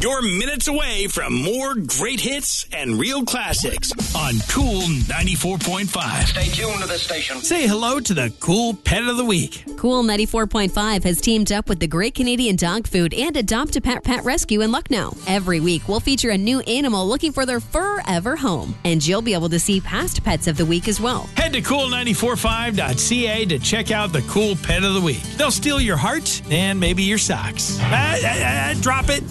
You're minutes away from more great hits and real classics on Cool 94.5. Stay tuned to this station. Say hello to the Cool Pet of the Week. Cool 94.5 has teamed up with the Great Canadian Dog Food and Adopt a Pet Rescue in Lucknow. Every week, we'll feature a new animal looking for their forever home. And you'll be able to see past pets of the week as well. Head to cool945.ca to check out the Cool Pet of the Week. They'll steal your heart and maybe your socks. Drop it.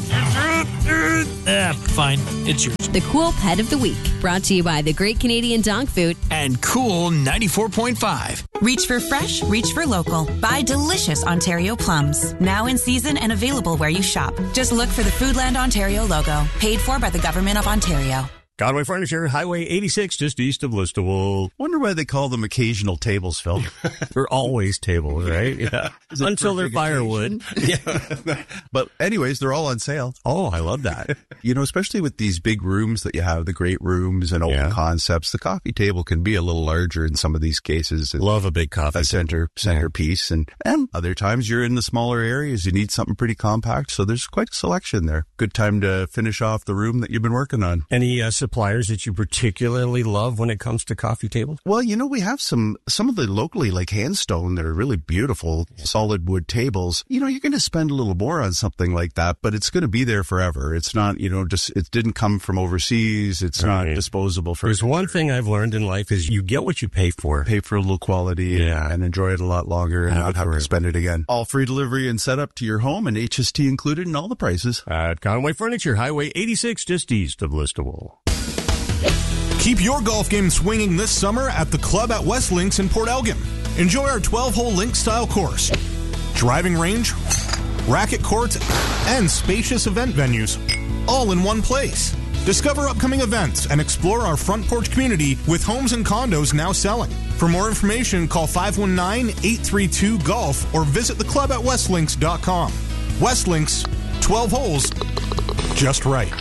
Fine. It's yours. The Cool Pet of the Week, brought to you by the Great Canadian Dog Food and Cool 94.5. Reach for fresh, reach for local. Buy delicious Ontario plums. Now in season and available where you shop. Just look for the Foodland Ontario logo. Paid for by the Government of Ontario. Godway Furniture, Highway 86, just east of Listowel. Wonder why they call them occasional tables, Phil. They're always tables, right? Yeah. Until they're firewood. Yeah. But anyways, they're all on sale. Oh, I love that. You know, especially with these big rooms that you have, the great rooms and open concepts, the coffee table can be a little larger in some of these cases. Love a big coffee table. Centerpiece. And other times you're in the smaller areas, you need something pretty compact. So there's quite a selection there. Good time to finish off the room that you've been working on. Any suppliers that you particularly love when it comes to coffee tables? Well, you know, we have some of the locally, like Handstone, that are really beautiful, solid wood tables. You know, you're going to spend a little more on something like that, but it's going to be there forever. It's not, you know, it didn't come from overseas. It's not disposable. There's one thing I've learned in life is you get what you pay for. Pay for a little quality and enjoy it a lot longer and not have to spend it again. All free delivery and setup to your home and HST included in all the prices. At Conway Furniture, Highway 86, just east of Listowel. Keep your golf game swinging this summer at the Club at West Links in Port Elgin. Enjoy our 12-hole link-style course, driving range, racket courts, and spacious event venues, all in one place. Discover upcoming events and explore our front porch community with homes and condos now selling. For more information, call 519-832-GOLF or visit theclubatwestlinks.com. West Links, 12 holes, just right.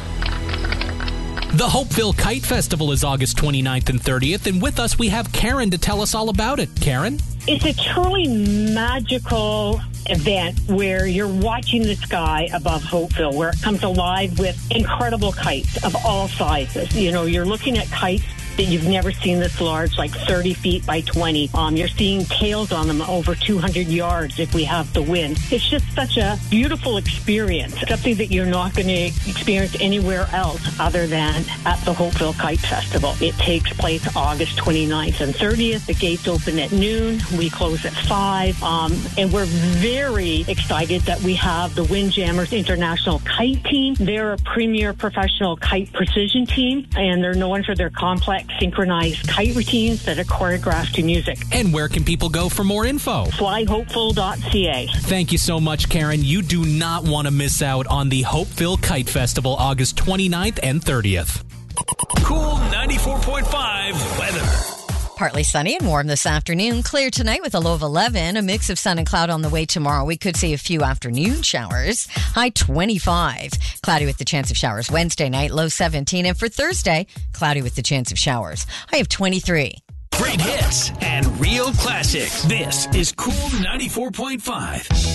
The Hopeville Kite Festival is August 29th and 30th, and with us we have Karen to tell us all about it. Karen? It's a truly magical event where you're watching the sky above Hopeville, where it comes alive with incredible kites of all sizes. You know, you're looking at kites that you've never seen this large, like 30 feet by 20. You're seeing tails on them over 200 yards if we have the wind. It's just such a beautiful experience, something that you're not going to experience anywhere else other than at the Hopeville Kite Festival. It takes place August 29th and 30th. The gates open at noon. We close at 5. And we're very excited that we have the Windjammers International Kite Team. They're a premier professional kite precision team, and they're known for their complex synchronized kite routines that are choreographed to music. And where can people go for more info? Flyhopeful.ca. Thank you so much, Karen. You do not want to miss out on the Hopeville Kite Festival, August 29th and 30th. Cool 94.5 weather. Partly sunny and warm this afternoon. Clear tonight with a low of 11. A mix of sun and cloud on the way tomorrow. We could see a few afternoon showers. High 25. Cloudy with the chance of showers Wednesday night. Low 17. And for Thursday, cloudy with the chance of showers. High of 23. Great hits and real classics. This is Cool 94.5.